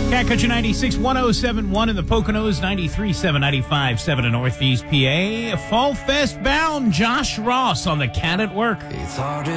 Cat Country 96, 107.1 in the Poconos, 93.7, 95.7 in Northeast PA. Fall Fest bound Josh Ross on the Cat at Work. It's hard to